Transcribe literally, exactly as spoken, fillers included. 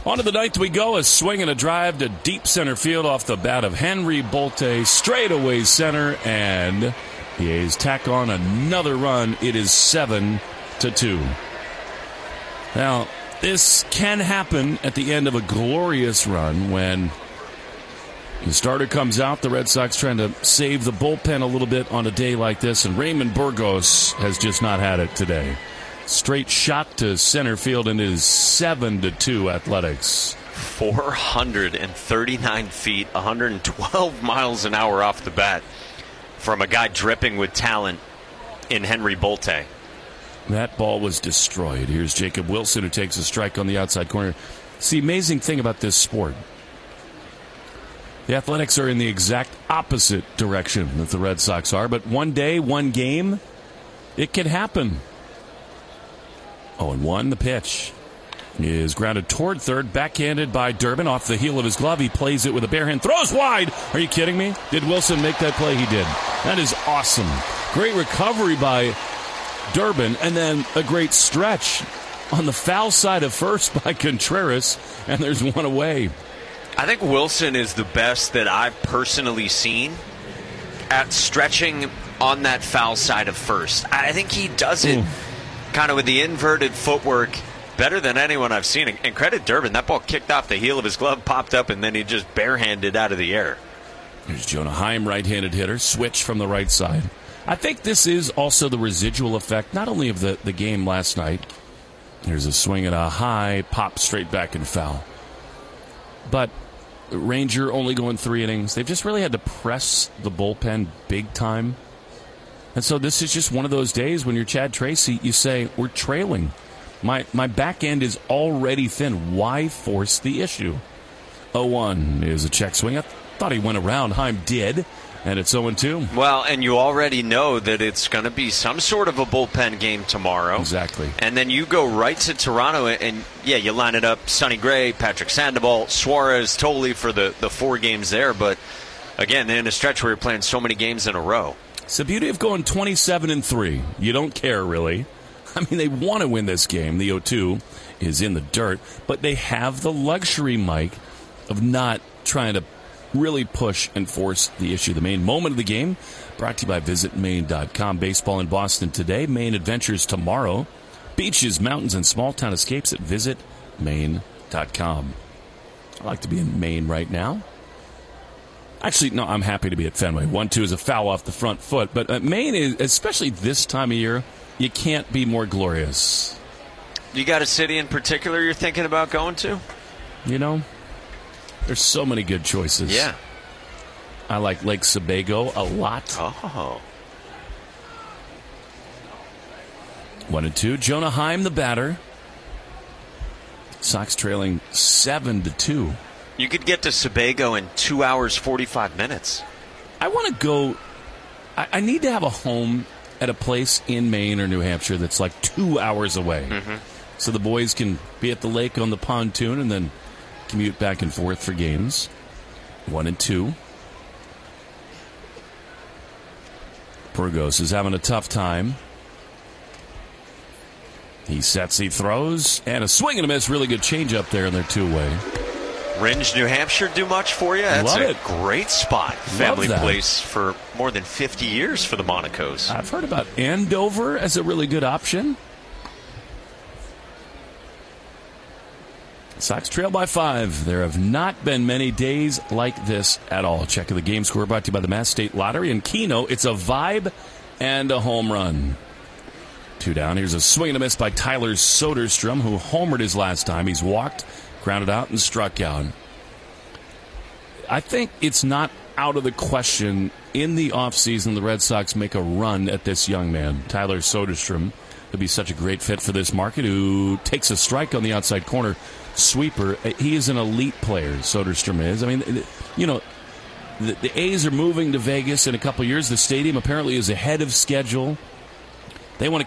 On to the ninth we go. A swing and a drive to deep center field off the bat of Henry Bolte. Straightaway center, and the A's tack on another run. It is seven to two. Now, this can happen at the end of a glorious run when the starter comes out. The Red Sox trying to save the bullpen a little bit on a day like this, and Raymond Burgos has just not had it today. Straight shot to center field, and it is seven to two Athletics. four hundred thirty-nine feet, one hundred twelve miles an hour off the bat from a guy dripping with talent in Henry Bolte. That ball was destroyed. Here's Jacob Wilson, who takes a strike on the outside corner. It's the amazing thing about this sport. The Athletics are in the exact opposite direction that the Red Sox are, but one day, one game, it can happen. oh and one, the pitch is grounded toward third, backhanded by Durbin off the heel of his glove. He plays it with a bare hand, throws wide. Are you kidding me? Did Wilson make that play? He did. That is awesome. Great recovery by Durbin, and then a great stretch on the foul side of first by Contreras, and there's one away. I think Wilson is the best that I've personally seen at stretching on that foul side of first. I think he does it mm. kind of with the inverted footwork better than anyone I've seen. And credit Durbin, that ball kicked off the heel of his glove, popped up, and then he just barehanded out of the air. Here's Jonah Heim, right-handed hitter, switch from the right side. I think this is also the residual effect, not only of the, the game last night. There's a swing at a high, pop straight back and foul. But Ranger only going three innings. They've just really had to press the bullpen big time. And so this is just one of those days when you're Chad Tracy, you say, we're trailing. My, my back end is already thin. Why force the issue? oh one is a check swing. I thought he went around. Heim did. And it's oh and two. Well, and you already know that it's going to be some sort of a bullpen game tomorrow. Exactly. And then you go right to Toronto, and, and yeah, you line it up. Sonny Gray, Patrick Sandoval, Suarez, totally for the, the four games there. But, again, in a stretch where you're playing so many games in a row. It's the beauty of going twenty-seven and three. You don't care, really. I mean, they want to win this game. The oh two is in the dirt. But they have the luxury, Mike, of not trying to really push and force the issue. The main moment of the game brought to you by visit maine dot com. Baseball in Boston today. Maine adventures tomorrow. Beaches, mountains, and small town escapes at visit maine dot com. I like to be in Maine right now. Actually, no, I'm happy to be at Fenway. one two is a foul off the front foot. But uh, Maine, is, especially this time of year, you can't be more glorious. You got a city in particular you're thinking about going to? You know, there's so many good choices. Yeah. I like Lake Sebago a lot. Oh. One and two. Jonah Heim, the batter. Sox trailing seven to two. You could get to Sebago in two hours, forty-five minutes. I want to go. I, I need to have a home at a place in Maine or New Hampshire that's like two hours away. Mm-hmm. So the boys can be at the lake on the pontoon and then commute back and forth for games. One and two. Burgos is having a tough time. He sets, he throws, and a swing and a miss. Really good changeup there in their two-way. Rindge, New Hampshire, do much for you? That's Love a it. great spot. Family place for more than fifty years for the Monacos. I've heard about Andover as a really good option. Sox trail by five. There have not been many days like this at all. Check of the game score brought to you by the Mass State Lottery and Keno. It's a vibe and a home run. Two down. Here's a swing and a miss by Tyler Soderstrom, who homered his last time. He's walked, grounded out, and struck out. I think it's not out of the question in the offseason the Red Sox make a run at this young man, Tyler Soderstrom. Would be such a great fit for this market, who takes a strike on the outside corner. Sweeper. He is an elite player, Soderstrom is. I mean, you know, the, the A's are moving to Vegas in a couple years. The stadium apparently is ahead of schedule. They want to